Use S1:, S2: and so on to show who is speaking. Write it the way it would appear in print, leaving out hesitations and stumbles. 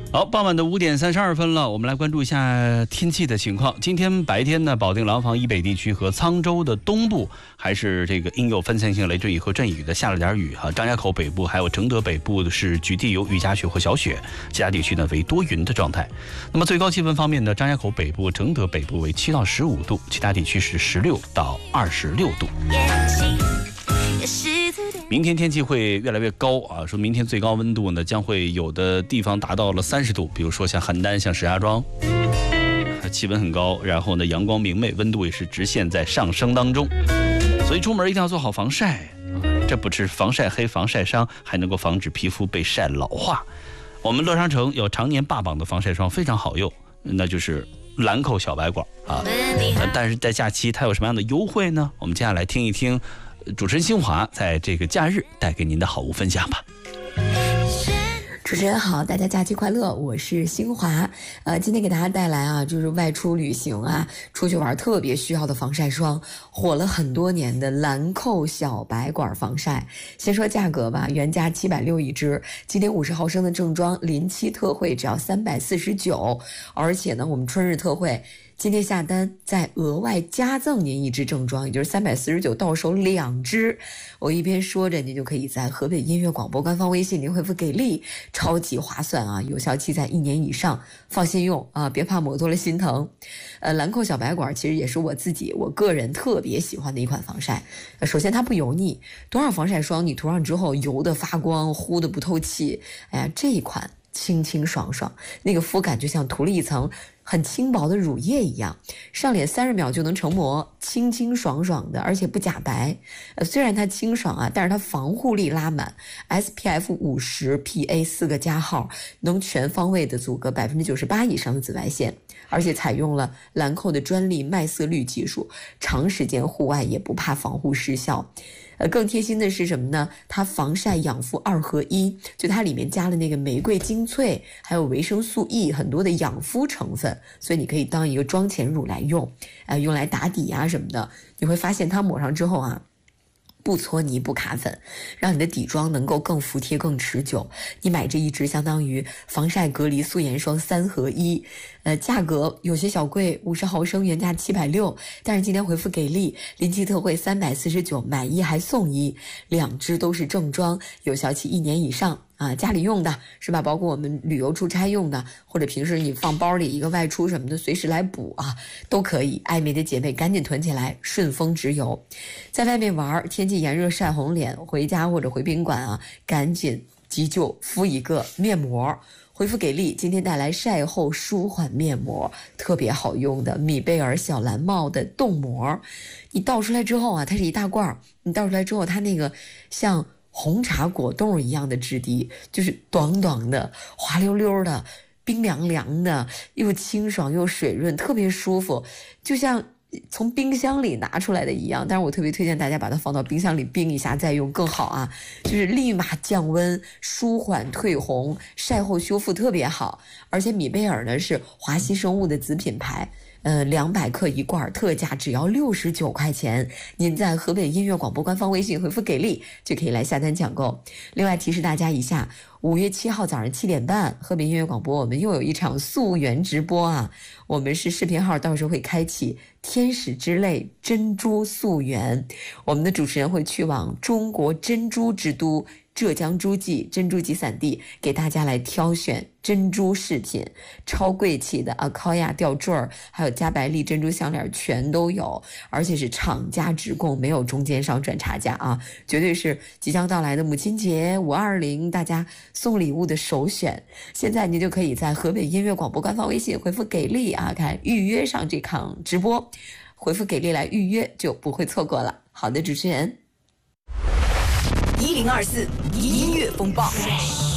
S1: 好，傍晚的5点32分了，我们来关注一下天气的情况。今天白天呢，保定廊坊以北地区和沧州的东部还是这个应有分散性雷阵雨和阵雨的，下了点雨哈。张家口北部还有承德北部是局地有雨夹雪或小雪，其他地区呢为多云的状态。那么最高气温方面呢，张家口北部、承德北部为7到15度，其他地区是16到26度。明天天气会越来越高啊，说明天最高温度呢将会有的地方达到了30度，比如说像邯郸、像石家庄，气温很高，然后呢阳光明媚，温度也是直线在上升当中，所以出门一定要做好防晒，这不止防晒黑、防晒伤，还能够防止皮肤被晒老化。我们乐商城有常年霸榜的防晒霜，非常好用，那就是兰蔻小白管啊。但是在假期它有什么样的优惠呢？我们接下来听一听主持人新华在这个假日带给您的好物分享吧。
S2: 主持人好，大家假期快乐，我是新华。今天给大家带来啊，就是外出旅行啊，出去玩特别需要的防晒霜，火了很多年的兰蔻小白管防晒。先说价格吧，原价760一支，今天50毫升的正装临期特惠只要349，而且呢，我们春日特惠今天下单再额外加赠您一支正装，也就是349到手2支。我一边说着，您就可以在河北音乐广播官方微信您回复给力，超级划算啊，有效期在1年以上，放心用啊，别怕抹多了心疼。兰蔻小白管其实也是我个人特别喜欢的一款防晒。首先它不油腻，多少防晒霜你涂上之后油的发光，糊的不透气，哎呀，这一款清清爽爽，那个肤感就像涂了一层很轻薄的乳液一样，上脸30秒就能成膜，清清爽爽的，而且不假白。虽然它清爽啊，但是它防护力拉满 ，SPF 50 PA 4个加号，能全方位的阻隔98%以上的紫外线，而且采用了兰蔻的专利麦色绿技术，长时间户外也不怕防护失效。更贴心的是什么呢？它防晒养肤2合1，就它里面加了那个玫瑰精粹，还有维生素 E 很多的养肤成分，所以你可以当一个妆前乳来用，用来打底啊什么的。你会发现它抹上之后啊，不搓泥不卡粉，让你的底妆能够更服帖更持久。你买这一支相当于防晒隔离素颜霜3合1，价格有些小贵，50毫升原价760，但是今天回复给力，临期特惠349，买1还送1，2支都是正装，有效期1年以上。家里用的是吧？包括我们旅游出差用的，或者平时你放包里一个外出什么的，随时来补啊，都可以。爱美的姐妹赶紧囤起来，顺丰直邮。在外面玩，天气炎热晒红脸，回家或者回宾馆啊，赶紧急救敷一个面膜。回复给力，今天带来晒后舒缓面膜，特别好用的米贝尔小蓝帽的冻膜。你倒出来之后啊，它是一大罐，你倒出来之后，它那个像红茶果冻一样的质地，就是短短的滑溜溜的冰凉凉的，又清爽又水润，特别舒服，就像从冰箱里拿出来的一样。但是我特别推荐大家把它放到冰箱里冰一下再用更好啊，就是立马降温舒缓退红，晒后修复特别好。而且米贝尔呢是华西生物的子品牌，200克一罐，特价只要69块钱。您在河北音乐广播官方微信回复给力就可以来下单抢购。另外提示大家一下，5月7号早上7点半，河北音乐广播我们又有一场溯源直播啊，我们是视频号，到时候会开启天使之泪珍珠溯源，我们的主持人会去往中国珍珠之都浙江诸暨珍珠集散地，给大家来挑选珍珠饰品，超贵气的Akoya 吊坠儿，还有加白利珍珠项链全都有，而且是厂家直供，没有中间商赚差价啊，绝对是即将到来的母亲节520大家送礼物的首选。现在您就可以在河北音乐广播官方微信回复给力啊，看预约上这场直播，回复给力来预约就不会错过了。好的，主持人。
S3: 1024音乐风暴。